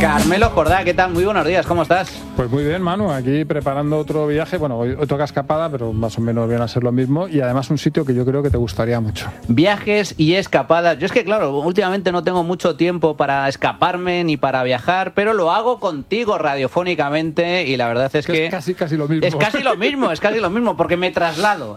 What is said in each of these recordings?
Carmelo Jordá, ¿qué tal? Muy buenos días, ¿cómo estás? Pues muy bien, Manu, aquí preparando otro viaje. Bueno, hoy toca escapada, pero más o menos viene a ser lo mismo. Y además un sitio que yo creo que te gustaría mucho. Viajes y escapadas. Yo es que, claro, últimamente no tengo mucho tiempo para escaparme ni para viajar, pero lo hago contigo radiofónicamente y la verdad es que... Es casi lo mismo. Es casi lo mismo, porque me traslado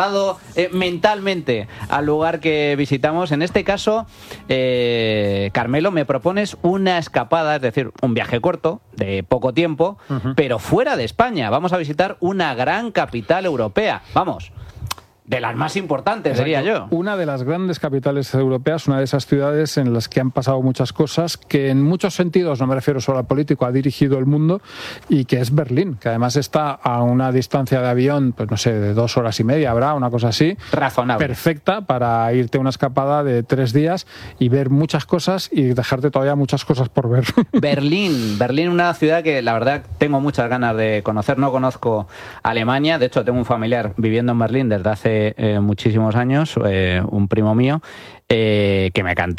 mentalmente al lugar que visitamos. En este caso, Carmelo, me propones una escapada, es decir, un viaje corto, de poco tiempo, pero fuera de España. Vamos a visitar una gran capital europea. Vamos, de las más importantes, diría yo. Una de las grandes capitales europeas, una de esas ciudades en las que han pasado muchas cosas, que en muchos sentidos, no me refiero solo al político, ha dirigido el mundo, y que es Berlín, que además está a una distancia de avión, pues no sé, de 2 horas y media, habrá una cosa así. Razonable. Perfecta para irte a una escapada de 3 días y ver muchas cosas y dejarte todavía muchas cosas por ver. Berlín, una ciudad que la verdad tengo muchas ganas de conocer. No conozco Alemania, de hecho tengo un familiar viviendo en Berlín desde hace muchísimos años, un primo mío, que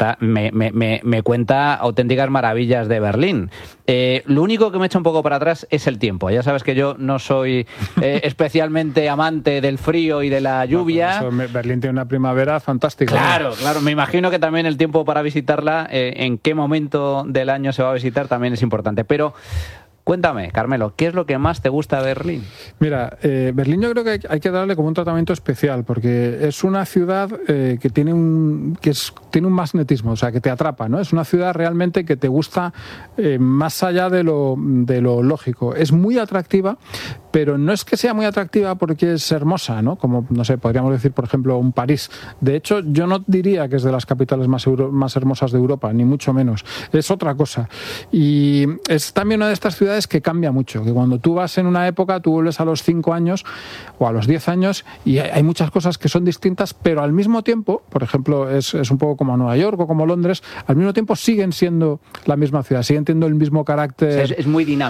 me cuenta auténticas maravillas de Berlín. Lo único que me echa un poco para atrás es el tiempo. Ya sabes que yo no soy especialmente amante del frío y de la lluvia. No, Berlín tiene una primavera fantástica. Claro, me imagino que también el tiempo para visitarla, en qué momento del año se va a visitar, también es importante. Pero cuéntame, Carmelo, ¿qué es lo que más te gusta de Berlín? Mira, Berlín yo creo que hay que darle como un tratamiento especial, porque es una ciudad que tiene un magnetismo, o sea, que te atrapa, ¿no? Es una ciudad realmente que te gusta más allá de lo lógico. Es muy atractiva, pero no es que sea muy atractiva porque es hermosa, ¿no? Como, no sé, podríamos decir, por ejemplo, un París. De hecho, yo no diría que es de las capitales más hermosas de Europa, ni mucho menos. Es otra cosa. Y es también una de estas ciudades que cambia mucho, que cuando tú vas en una época, tú vuelves a los 5 años o a los 10 años y hay muchas cosas que son distintas, pero al mismo tiempo, por ejemplo, es un poco como Nueva York o como Londres, al mismo tiempo siguen siendo la misma ciudad, siguen teniendo el mismo carácter. Es muy dinámico.